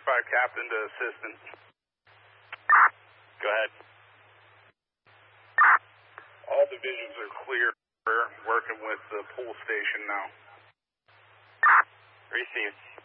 captain to assistant. Go ahead. All divisions are clear. We're working with the pool station now. Received.